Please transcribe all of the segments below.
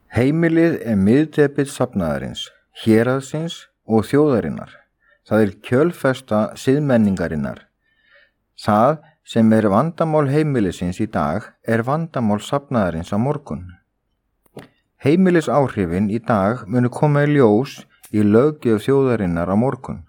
Heimilið miðdepill safnaðarins, héraðsins og þjóðarinnar. Það kjölfesta siðmenningarinnar. Það sem vandamál heimilisins í dag vandamál safnaðarins á morgun. Heimilisáhrifin í dag munu koma í ljós í löggjöf þjóðarinnar á morgun.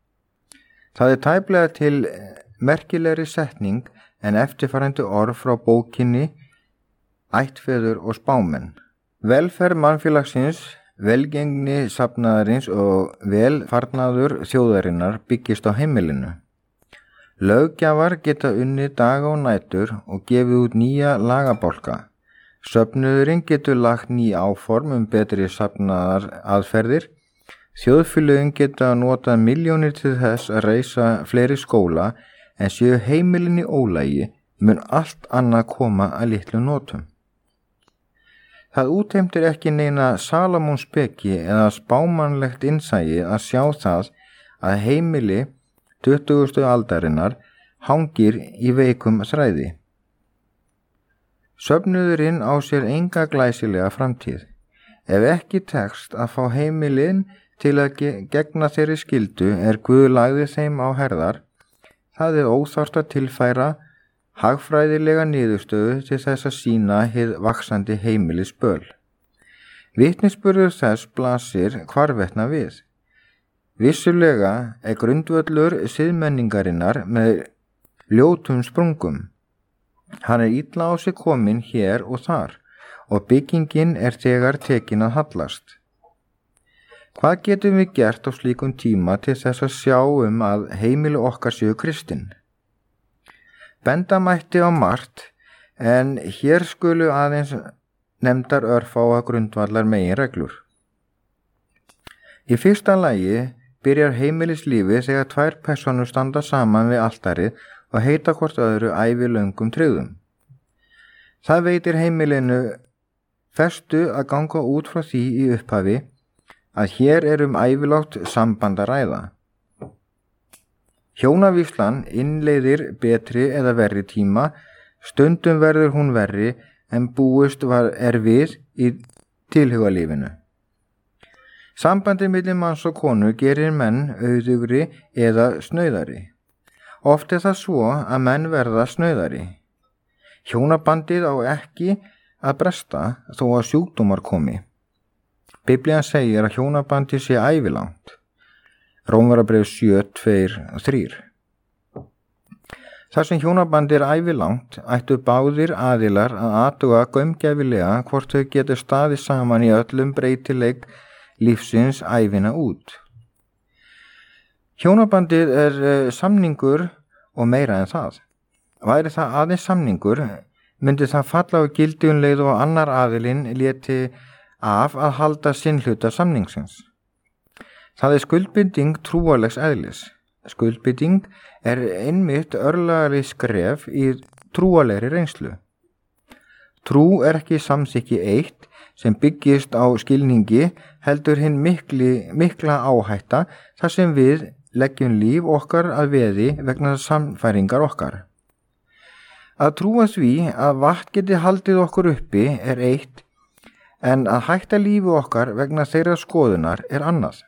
Það tæplega til merkilegri setning en eftirfarandi orð frá bókinni Ættfeður og spámenn. Velferð mannfélagsins, velgengni safnaðarins og velfarnaður þjóðarinnar byggist á heimilinu. Löggjafar geta unnið daga og nætur og gefið út nýja lagabálka. Söfnuðurinn getur lagt ný áform betri safnaðar aðferðir. Þjóðfélögin geta notað milljónir til þess að reisa fleiri skóla, en séu heimilin í ólagi mun allt annað koma að litlu notum. Það útheimtir ekki neina Salómonsspeki eða spámannlegt innsæi að sjá það að heimili 20. aldarinnar hangir í veikum þræði. Söfnuðurinn á sér enga glæsilega framtíð. Ef ekki tekst að fá heimilin til að gegna þeirri skyldu Guð lagði þeim á herðar, það óþarft að tilfæra hagfræðilega niðurstöðu til þess að sýna hið vaxandi heimilisböl. Vitnisburður þess blasir hvarvetna við. Vissulega grundvöllur siðmenningarinnar með ljótum sprungum. Hann illa á sig kominn hér og þar og byggingin þegar tekin að hallast. Hvað getum við gert á slíkum tíma til þess að sjá að heimili okkar séu kristin? Benda mætti á margt, en hér skulu aðeins nefndar örfáa grundvallar meginreglur. Í fyrsta lagi byrjar heimilislífið þegar tvær persónur standa saman við altarið og heita hvort öðru ævilöngum tryggðum. Það veitir heimilinu festu að ganga út frá því í upphafi að hér ævilágt samband að ræða. Hjónavíslan innleiðir betri eða verri tíma, stundum verður hún verri en búist við í tilhugalífinu. Sambandið milli manns og konu gerir menn auðugri eða snauðari. Oft það svo að menn verða snauðari. Hjónabandið á ekki að bresta þó að sjúkdómar komi. Biblían segir að hjónabandið sé ævilangt. Rómverjabréf 7:2-3. Þar sem hjónabandið ævilangt ættu báðir aðilar að athuga gaumgæfilega hvort þau getur staðið saman í öllum breytileik lífsins ævina út. Hjónabandið samningur og meira en það. Væri það aðeins samningur, myndi það falla á gildi leið og annar aðilinn léti af að halda sinn hluta samningsins. Það skuldbinding trúarlegs eðlis. Skuldbinding einmitt örlagari skref í trúarlegri reynslu. Trú ekki samþykki eitt sem byggist á skilningi, heldur hinn mikla áhætta þar sem við leggjum líf okkar að veði vegna samfæringar okkar. Að trúa því að vatn geti haldið okkur uppi eitt, en að hætta lífi okkar vegna þeirra skoðunar annað.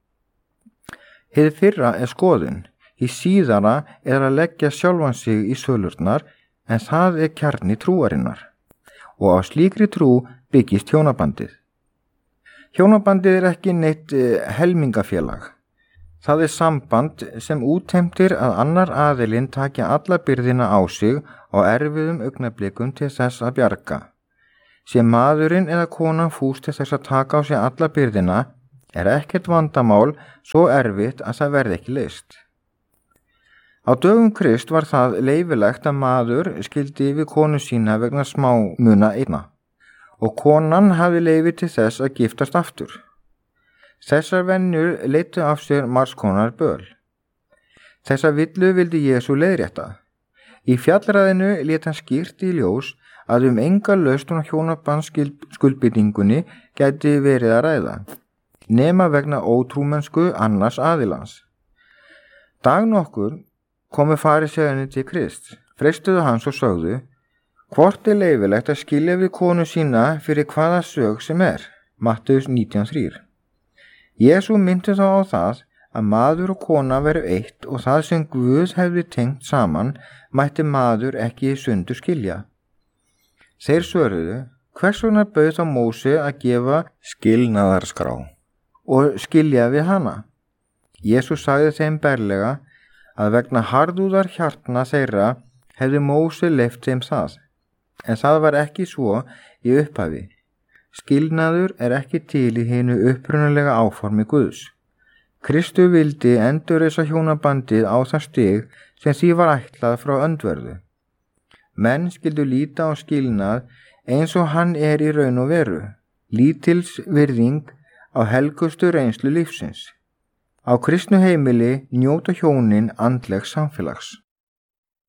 Hið fyrra skoðun, í síðara að leggja sjálfan sig í sölurnar, en það kjarni trúarinnar. Og á slíkri trú byggist hjónabandið. Hjónabandið ekki neitt helmingafélag. Það samband sem útheimtir að annar aðilinn taki alla byrðina á sig á erfiðum augnablikum til þess að bjarga. Sé maðurinn eða konan fús til þess að taka á sig alla byrðina, ekkert vandamál svo erfitt að það verði ekki leyst. Á dögum Krist var það leyfilegt að maður skildi við konu sína vegna smámuna einna og konan hafi leyfi til þess að giftast aftur. Þessar venjur leiddu af sér margs konar böl. Þessa villu vildi Jesú leiðrétta. Í fjallræðinu lét hann skýrt í ljós að enga lausn á hjónabandsskuldbindingunni gæti verið að ræða, nema vegna ótrúmennsku annars aðilans. Dag nokkur komu farisæjarnir til Krists, freistuðu hans og sögðu: Hvort er leyfilegt að skilja við konu sína fyrir hvaða sök sem er? Mattheus 19:3. Jesú myndi þá á það að maður og kona veru eitt og það sem Guð hefði tengt saman mætti maður ekki í sundur skilja. Þeir svöruðu, hvers vegna bauð þá Móse að gefa skilnaðarskrá og skilja við hana? Jesús sagði þeim berlega að vegna harðúðar hjartna þeirra hefði Móse leyft þeim það, en það var ekki svo í upphafi. Skilnaður er ekki til í hinu upprunalega áformi Guðs. Kristur vildi endurreisa hjónabandið á það stig sem því var ætlað frá öndverðu. Menn skildu líta á skilnað eins og hann er í raun og veru, lítils virðing á helgustu reynslu lífsins. Á kristnu heimili njóta hjónin andlegs samfélags.